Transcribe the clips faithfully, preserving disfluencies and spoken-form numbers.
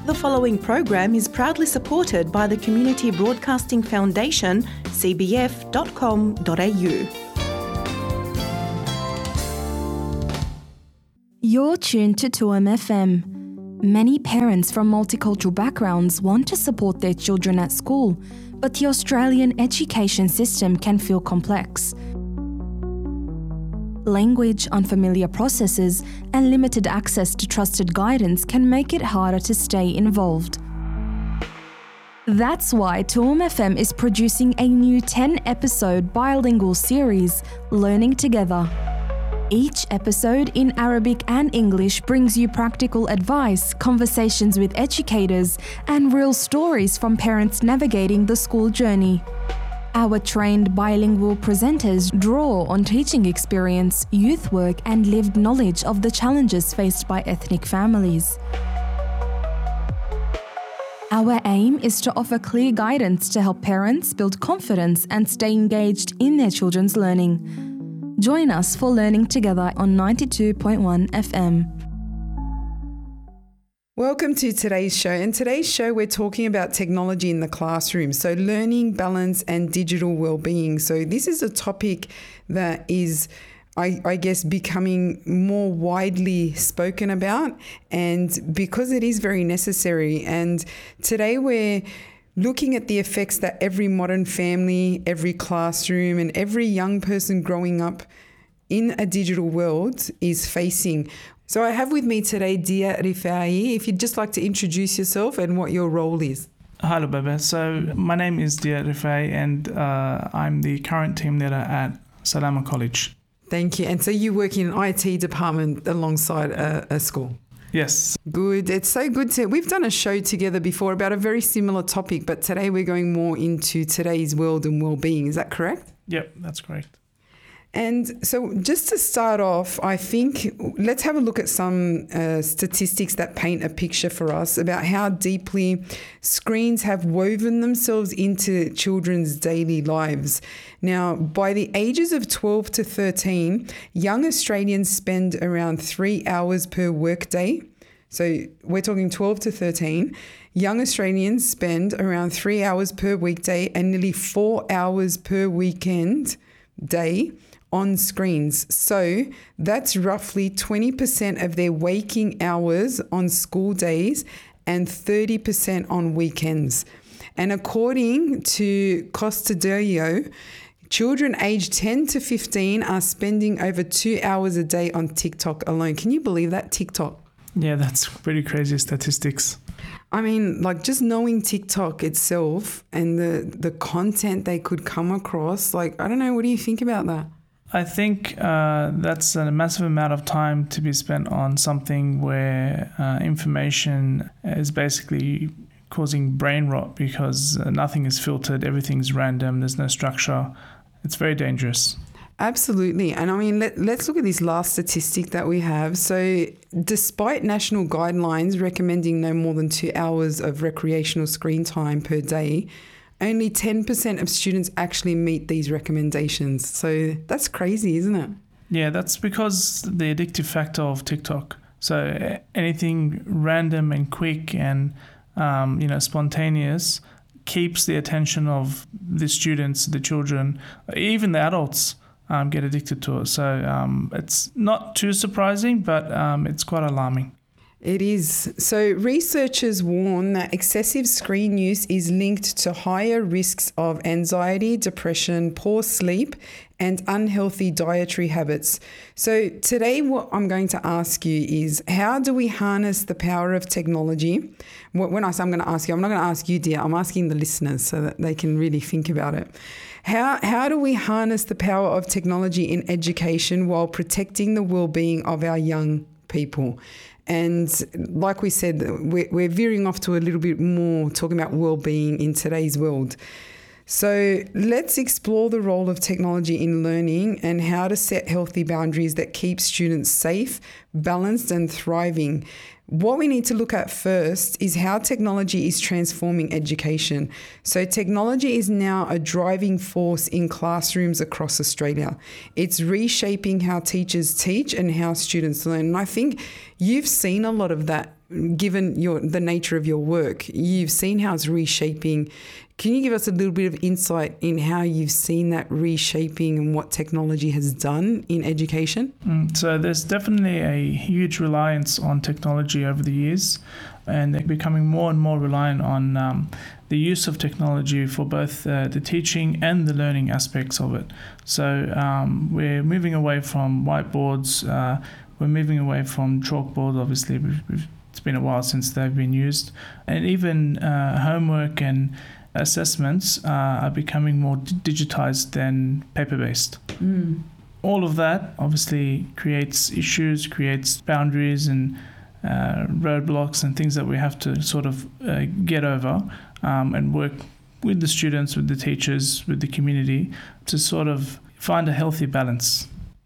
The following program is proudly supported by the Community Broadcasting Foundation, c b f dot com dot a u. You're tuned to two M F M. Many parents from multicultural backgrounds want to support their children at school, but the Australian education system can feel complex. Language, unfamiliar processes, and limited access to trusted guidance can make it harder to stay involved. That's why two M F M is producing a new ten-episode bilingual series, Learning Together. Each episode in Arabic and English brings you practical advice, conversations with educators, and real stories from parents navigating the school journey. Our trained bilingual presenters draw on teaching experience, youth work, and lived knowledge of the challenges faced by ethnic families. Our aim is to offer clear guidance to help parents build confidence and stay engaged in their children's learning. Join us for Learning Together on ninety-two point one F M. Welcome to today's show. And today's show, we're talking about technology in the classroom. So learning, balance, and digital well-being. So this is a topic that is, I, I guess, becoming more widely spoken about, and because it is very necessary. And today we're looking at the effects that every modern family, every classroom, and every young person growing up in a digital world is facing. So I have with me today Dia Rifai. If you'd just like to introduce yourself and what your role is. Hello, Baba. So my name is Dia Rifai, and uh, I'm the current team leader at Salama College. Thank you. And so you work in an I T department alongside a, a school? Yes. Good. It's so good to... We've done a show together before about a very similar topic, but today we're going more into today's world and well-being. Is that correct? Yep, that's correct. And so just to start off, I think let's have a look at some uh, statistics that paint a picture for us about how deeply screens have woven themselves into children's daily lives. Now, by the ages of twelve to thirteen, young Australians spend around three hours per workday. So we're talking twelve to thirteen. Young Australians spend around three hours per weekday and nearly four hours per weekend day on screens. So that's roughly twenty percent of their waking hours on school days and thirty percent on weekends. And according to Costa Delio, children aged ten to fifteen are spending over two hours a day on TikTok alone. Can you believe that? TikTok. Yeah, that's pretty crazy statistics. I mean, like just knowing TikTok itself and the, the content they could come across, like, I don't know, what do you think about that? I think uh, that's a massive amount of time to be spent on something where uh, information is basically causing brain rot because uh, nothing is filtered, everything's random, there's no structure. It's very dangerous. Absolutely. And I mean, let, let's look at this last statistic that we have. So despite national guidelines recommending no more than two hours of recreational screen time per day, only ten percent of students actually meet these recommendations. So that's crazy, isn't it? Yeah, that's because the addictive factor of TikTok. So anything random and quick and um, you know spontaneous keeps the attention of the students, the children, even the adults um, get addicted to it. So um, it's not too surprising, but um, it's quite alarming. It is. So researchers warn that excessive screen use is linked to higher risks of anxiety, depression, poor sleep, and unhealthy dietary habits. So today what I'm going to ask you is, how do we harness the power of technology? When I say I'm going to ask you, I'm not going to ask you, dear, I'm asking the listeners so that they can really think about it. How, how do we harness the power of technology in education while protecting the well-being of our young people? And like we said, we're, we're veering off to a little bit more talking about well-being in today's world. So let's explore the role of technology in learning and how to set healthy boundaries that keep students safe, balanced, and thriving. What we need to look at first is how technology is transforming education. So technology is now a driving force in classrooms across Australia. It's reshaping how teachers teach and how students learn. And I think you've seen a lot of that given your the nature of your work, you've seen how it's reshaping. Can you give us a little bit of insight in how you've seen that reshaping and what technology has done in education? Mm, so there's definitely a huge reliance on technology over the years, and they're becoming more and more reliant on um, the use of technology for both uh, the teaching and the learning aspects of it. So um, we're moving away from whiteboards, uh, we're moving away from chalkboards, obviously. We've, we've, it's been a while since they've been used. And even uh, homework and assessments uh, are becoming more d- digitized than paper-based. Mm. All of that obviously creates issues, creates boundaries and uh, roadblocks and things that we have to sort of uh, get over um, and work with the students, with the teachers, with the community to sort of find a healthy balance.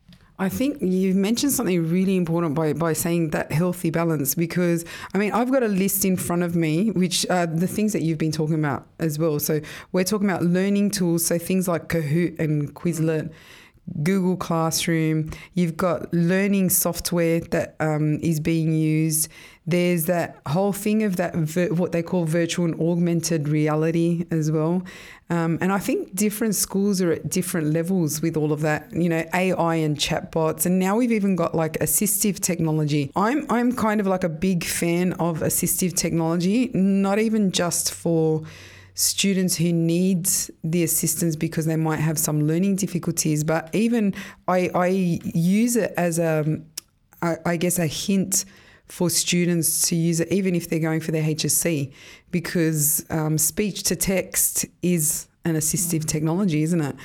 I think you've mentioned something really important by, by saying that healthy balance, because, I mean, I've got a list in front of me, which are the things that you've been talking about as well. So we're talking about learning tools, so things like Kahoot and Quizlet, Google Classroom. You've got learning software that um, is being used. There's that whole thing of that vir- what they call virtual and augmented reality as well. Um, and I think different schools are at different levels with all of that, you know, A I and chatbots. And now we've even got like assistive technology. I'm I'm kind of like a big fan of assistive technology, not even just for students who need the assistance because they might have some learning difficulties, but even I, I use it as a, I, I guess, a hint for students to use it even if they're going for their H S C, because um, speech to text is an assistive mm. technology, isn't it?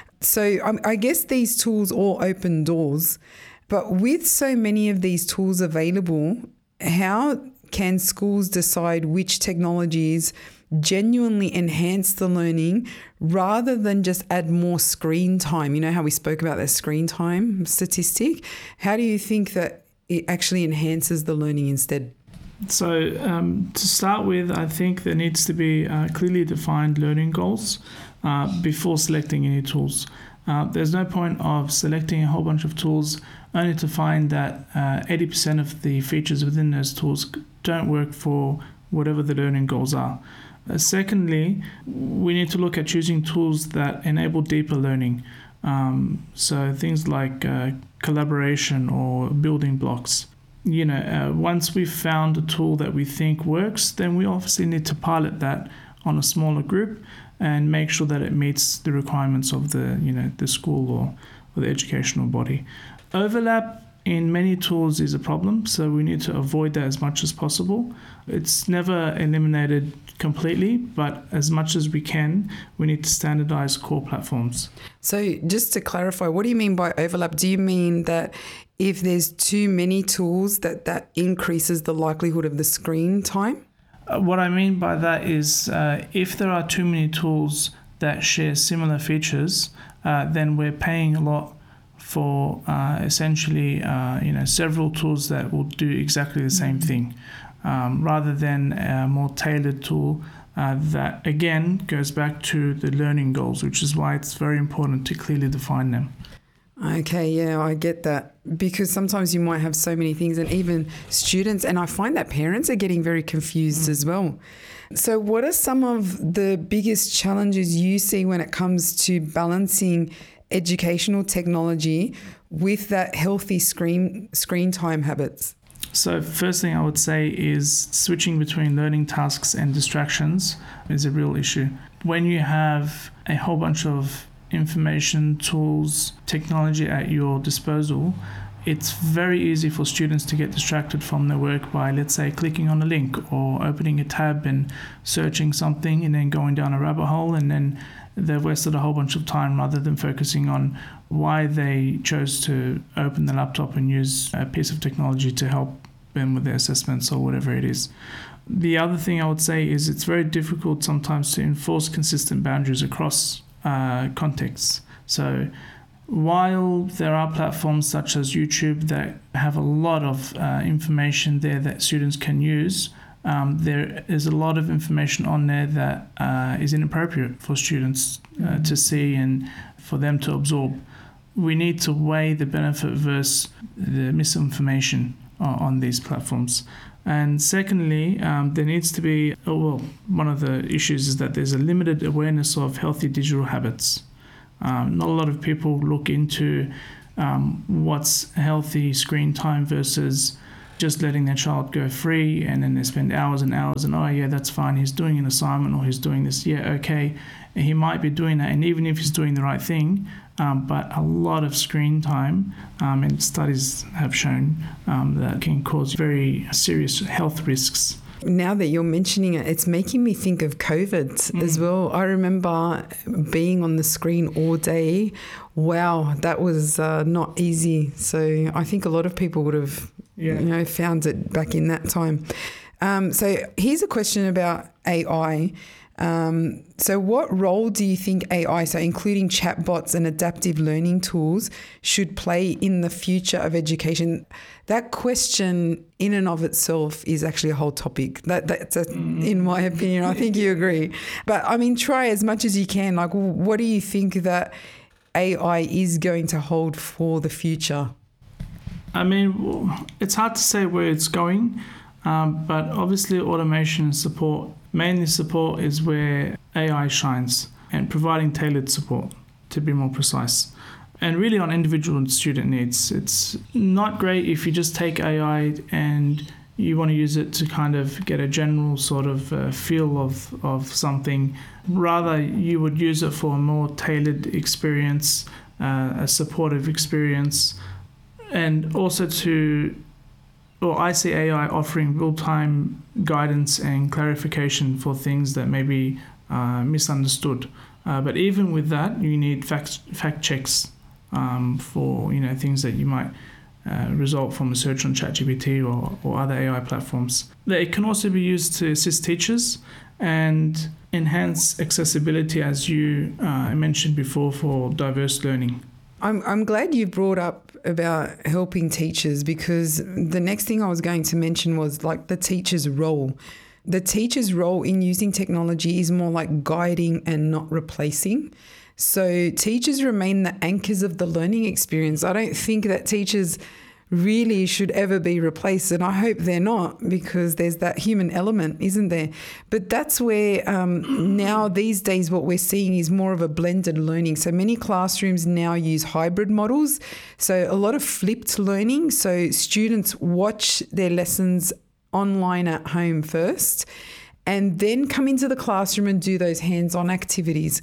So um, I guess these tools all open doors, but with so many of these tools available, how can schools decide which technologies genuinely enhance the learning rather than just add more screen time? You know how we spoke about that screen time statistic? How do you think that it actually enhances the learning instead? So um, to start with, I think there needs to be uh, clearly defined learning goals uh, before selecting any tools. Uh, there's no point of selecting a whole bunch of tools only to find that uh, eighty percent of the features within those tools don't work for whatever the learning goals are. Uh, secondly, we need to look at choosing tools that enable deeper learning. Um, so things like uh, collaboration or building blocks. You know, uh, once we've found a tool that we think works, then we obviously need to pilot that on a smaller group and make sure that it meets the requirements of the, you know, the school or, or the educational body. Overlap in many tools is a problem, so we need to avoid that as much as possible. It's never eliminated completely, but as much as we can, we need to standardize core platforms. So just to clarify, what do you mean by overlap? Do you mean that if there's too many tools, that that increases the likelihood of the screen time? Uh, what I mean by that is uh, if there are too many tools that share similar features, uh, then we're paying a lot for uh, essentially uh, you know several tools that will do exactly the same thing, um, rather than a more tailored tool uh, that again goes back to the learning goals, which is why it's very important to clearly define them. Okay, yeah, I get that, because sometimes you might have so many things, and even students, and I find that parents are getting very confused mm. as well. So what are some of the biggest challenges you see when it comes to balancing educational technology with that healthy screen screen time habits? So first thing I would say is switching between learning tasks and distractions is a real issue. When you have a whole bunch of information, tools, technology at your disposal, it's very easy for students to get distracted from their work by, let's say, clicking on a link or opening a tab and searching something and then going down a rabbit hole, and then they've wasted a whole bunch of time rather than focusing on why they chose to open the laptop and use a piece of technology to help them with their assessments or whatever it is. The other thing I would say is it's very difficult sometimes to enforce consistent boundaries across uh, contexts. So while there are platforms such as YouTube that have a lot of uh, information there that students can use, Um, there is a lot of information on there that uh, is inappropriate for students uh, mm-hmm. to see and for them to absorb. We need to weigh the benefit versus the misinformation uh, on these platforms. And secondly, um, there needs to be, oh, well, one of the issues is that there's a limited awareness of healthy digital habits. Um, not a lot of people look into um, what's healthy screen time versus just letting their child go free, and then they spend hours and hours and, oh yeah, that's fine, he's doing an assignment or he's doing this, yeah, okay. And he might be doing that, and even if he's doing the right thing, um, but a lot of screen time, um, and studies have shown um, that can cause very serious health risks. Now that you're mentioning it, it's making me think of COVID mm. as well. I remember being on the screen all day. Wow, that was uh, not easy. So I think a lot of people would have yeah. you know, found it back in that time. Um, so here's a question about A I. Um, so what role do you think A I, so including chatbots and adaptive learning tools, should play in the future of education? That question in and of itself is actually a whole topic. That, that's a, mm-hmm. in my opinion. I think you agree. But I mean, try as much as you can. Like, what do you think that A I is going to hold for the future? I mean, it's hard to say where it's going, um, but obviously automation and support, mainly support is where A I shines, and providing tailored support, to be more precise. And really on individual student needs. It's not great if you just take A I and you want to use it to kind of get a general sort of uh, feel of, of something. Rather, you would use it for a more tailored experience, uh, a supportive experience, and also to, well, I see A I offering real-time guidance and clarification for things that may be uh, misunderstood. Uh, but even with that, you need fact fact checks um, for you know things that you might uh, result from a search on ChatGPT or, or other A I platforms. It can also be used to assist teachers and enhance accessibility, as you uh, mentioned before, for diverse learning. I'm I'm glad you brought up about helping teachers, because the next thing I was going to mention was like the teacher's role. The teacher's role in using technology is more like guiding and not replacing. So teachers remain the anchors of the learning experience. I don't think that teachers really should ever be replaced, and I hope they're not, because there's that human element, isn't there? But that's where um, now these days what we're seeing is more of a blended learning. So many classrooms now use hybrid models. So a lot of flipped learning. So students watch their lessons online at home first and then come into the classroom and do those hands-on activities.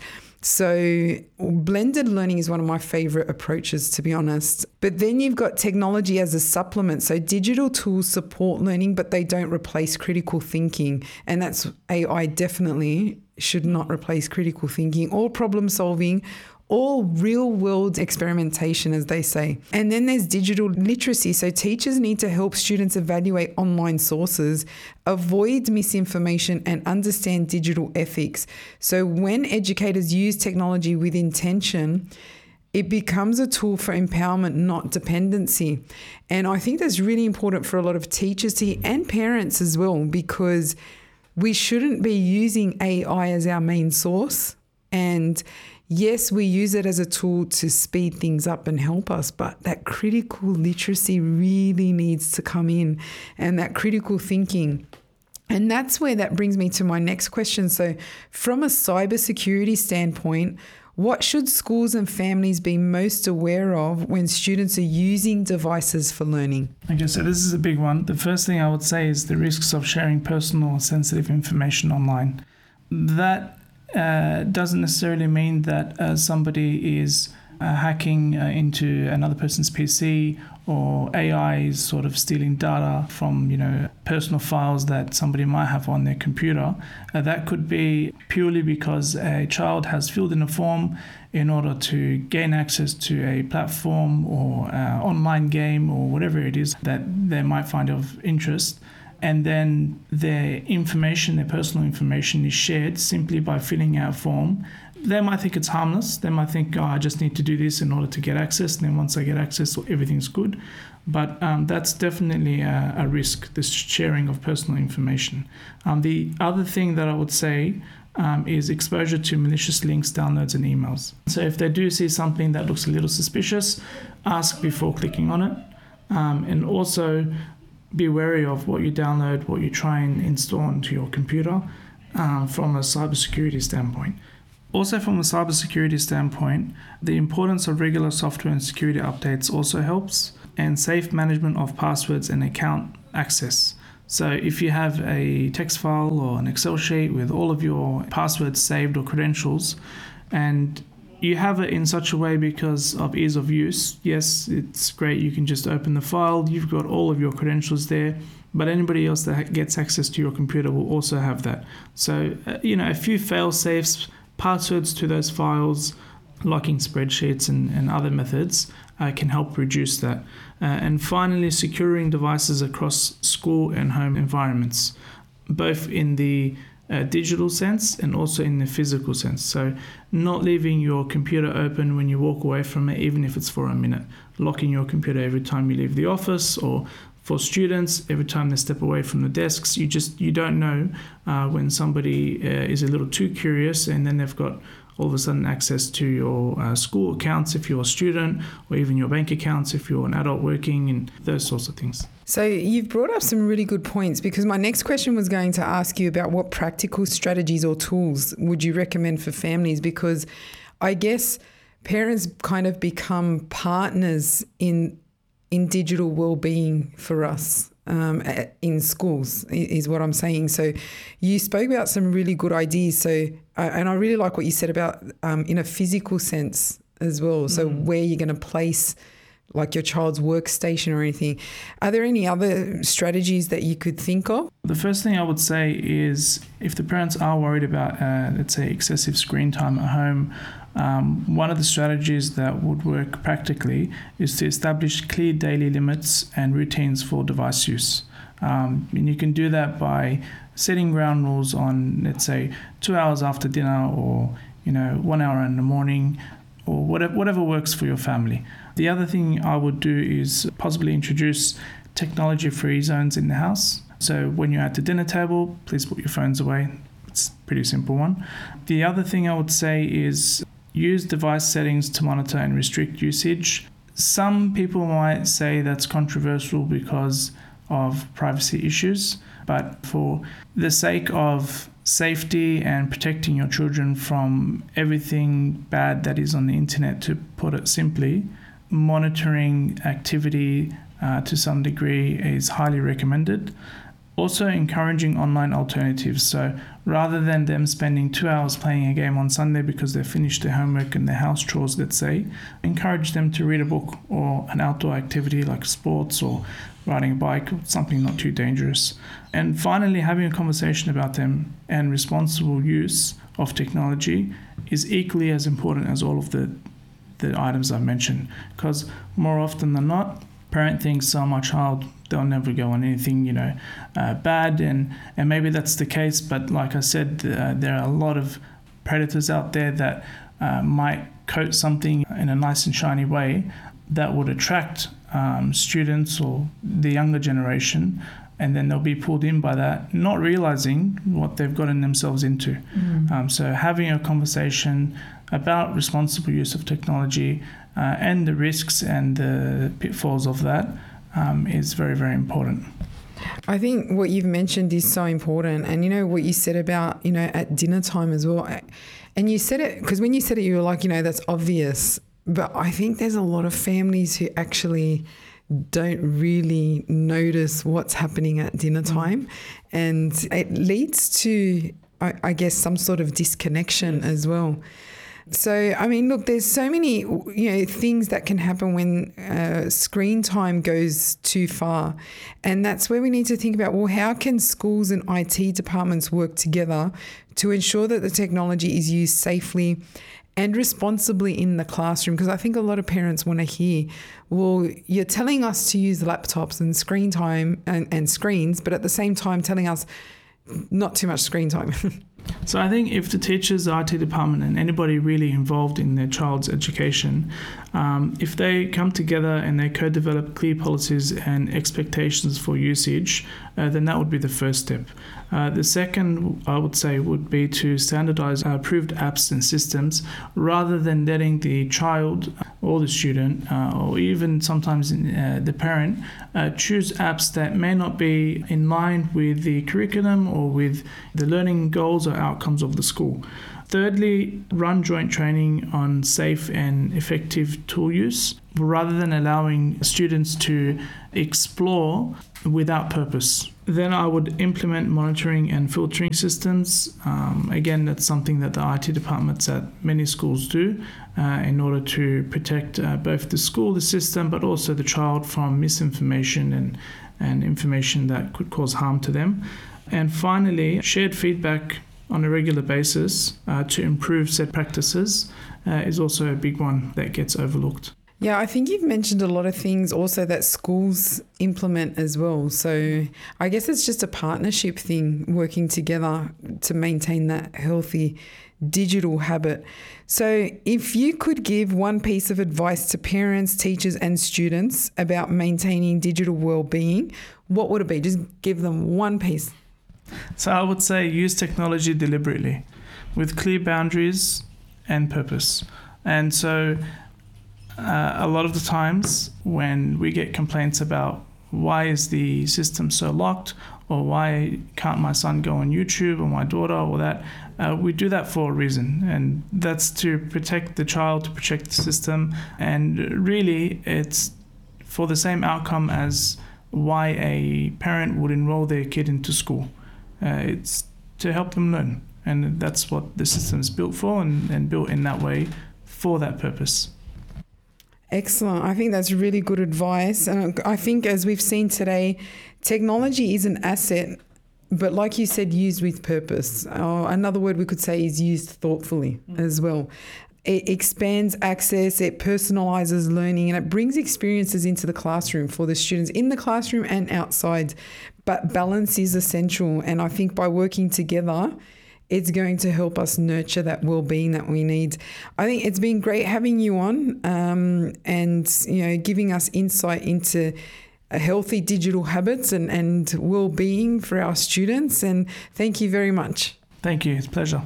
So blended learning is one of my favorite approaches, to be honest. But then you've got technology as a supplement. So digital tools support learning, but they don't replace critical thinking. And that's A I definitely should not replace critical thinking or problem solving, all real-world experimentation, as they say. And then there's digital literacy. So teachers need to help students evaluate online sources, avoid misinformation, and understand digital ethics. So when educators use technology with intention, it becomes a tool for empowerment, not dependency. And I think that's really important for a lot of teachers to hear, and parents as well, because we shouldn't be using A I as our main source. And yes, we use it as a tool to speed things up and help us, but that critical literacy really needs to come in, and that critical thinking. And that's where that brings me to my next question. So from a cybersecurity standpoint, what should schools and families be most aware of when students are using devices for learning? Okay, so this is a big one. The first thing I would say is the risks of sharing personal or sensitive information online. That Uh, doesn't necessarily mean that uh, somebody is uh, hacking uh, into another person's P C, or A I is sort of stealing data from, you know, personal files that somebody might have on their computer. Uh, that could be purely because a child has filled in a form in order to gain access to a platform or uh, online game or whatever it is that they might find of interest. And then their information, their personal information, is shared simply by filling out a form. They might think it's harmless. They might think, oh, I just need to do this in order to get access. And then once I get access, everything's good. But um, that's definitely a, a risk, this sharing of personal information. Um, the other thing that I would say um, is exposure to malicious links, downloads, and emails. So if they do see something that looks a little suspicious, ask before clicking on it. Um, and also, be wary of what you download, what you try and install onto your computer um, from a cybersecurity standpoint. Also, from a cybersecurity standpoint, the importance of regular software and security updates also helps, and safe management of passwords and account access. So if you have a text file or an Excel sheet with all of your passwords saved or credentials, and you have it in such a way because of ease of use, yes, it's great. You can just open the file. You've got all of your credentials there, but anybody else that gets access to your computer will also have that. So, uh, you know, a few fail-safes, passwords to those files, locking spreadsheets and, and other methods uh, can help reduce that. Uh, and finally, securing devices across school and home environments, both in the uh, digital sense and also in the physical sense. So not leaving your computer open when you walk away from it, even if it's for a minute. Locking your computer every time you leave the office, or for students, every time they step away from the desks. You just you don't know uh, when somebody uh, is a little too curious, and then they've got all of a sudden access to your uh, school accounts if you're a student, or even your bank accounts if you're an adult working, and those sorts of things. So you've brought up some really good points, because my next question was going to ask you about what practical strategies or tools would you recommend for families, because I guess parents kind of become partners in in digital well-being for us um, in schools is what I'm saying. So you spoke about some really good ideas. So uh, and I really like what you said about um, in a physical sense as well. So mm. where you're going to place like your child's workstation or anything. Are there any other strategies that you could think of? The first thing I would say is if the parents are worried about, uh, let's say, excessive screen time at home, um, one of the strategies that would work practically is to establish clear daily limits and routines for device use. Um, and you can do that by setting ground rules on, let's say, two hours after dinner, or, you know, one hour in the morning, or whatever, whatever works for your family. The other thing I would do is possibly introduce technology-free zones in the house. So when you're at the dinner table, please put your phones away. It's a pretty simple one. The other thing I would say is use device settings to monitor and restrict usage. Some people might say that's controversial because of privacy issues, but for the sake of safety and protecting your children from everything bad that is on the internet, to put it simply, monitoring activity uh, to some degree is highly recommended. Also encouraging online alternatives. So rather than them spending two hours playing a game on Sunday because they've finished their homework and their house chores, let's say, encourage them to read a book or an outdoor activity like sports or riding a bike, something not too dangerous. And finally, having a conversation about them and responsible use of technology is equally as important as all of the the items I've mentioned, because more often than not, parent thinks, oh, my child, they'll never go on anything, you know, uh, bad, and and maybe that's the case, but like I said, uh, there are a lot of predators out there that uh, might coat something in a nice and shiny way that would attract um, students or the younger generation, and then they'll be pulled in by that, not realizing what they've gotten themselves into. Mm. Um, so having a conversation about responsible use of technology uh, and the risks and the pitfalls of that um, is very, very important. I think what you've mentioned is so important. And, you know, what you said about, you know, at dinner time as well. And you said it, because when you said it, you were like, you know, that's obvious. But I think there's a lot of families who actually don't really notice what's happening at dinner time. And it leads to, I, I guess, some sort of disconnection as well. So, I mean, look, there's so many, you know, things that can happen when uh, screen time goes too far. And that's where we need to think about, well, how can schools and I T departments work together to ensure that the technology is used safely and responsibly in the classroom? Because I think a lot of parents want to hear, well, you're telling us to use laptops and screen time and, and screens, but at the same time telling us not too much screen time. So I think if the teachers, the I T department, and anybody really involved in their child's education, um, if they come together and they co-develop clear policies and expectations for usage, uh, then that would be the first step. Uh, the second, I would say, would be to standardize approved apps and systems rather than letting the child or the student uh, or even sometimes uh, the parent uh, choose apps that may not be in line with the curriculum or with the learning goals or outcomes of the school. Thirdly, run joint training on safe and effective tool use rather than allowing students to explore without purpose. Then I would implement monitoring and filtering systems. Um, again, that's something that the I T departments at many schools do uh, in order to protect uh, both the school, the system, but also the child from misinformation and, and information that could cause harm to them. And finally, shared feedback on a regular basis uh, to improve said practices uh, is also a big one that gets overlooked. Yeah, I think you've mentioned a lot of things also that schools implement as well. So I guess it's just a partnership thing, working together to maintain that healthy digital habit. So if you could give one piece of advice to parents, teachers and students about maintaining digital well-being, what would it be? Just give them one piece. So I would say use technology deliberately with clear boundaries and purpose. And so uh, a lot of the times when we get complaints about why is the system so locked or why can't my son go on YouTube or my daughter or that, uh, we do that for a reason. And that's to protect the child, to protect the system. And really it's for the same outcome as why a parent would enroll their kid into school. Uh, it's to help them learn, and that's what the system is built for and, and built in that way for that purpose. Excellent. I think that's really good advice. And I think as we've seen today, technology is an asset, but like you said, used with purpose. Or another word we could say is used thoughtfully mm. as well. It expands access, it personalises learning, and it brings experiences into the classroom for the students in the classroom and outside. But balance is essential, and I think by working together, it's going to help us nurture that well-being that we need. I think it's been great having you on um, and you know giving us insight into healthy digital habits and, and well-being for our students. And thank you very much. Thank you. It's a pleasure.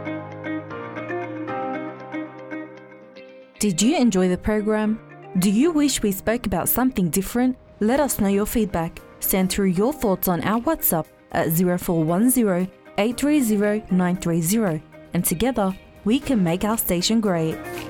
Did you enjoy the program? Do you wish we spoke about something different? Let us know your feedback. Send through your thoughts on our WhatsApp at zero four one zero, eight three zero, nine three zero, and together we can make our station great.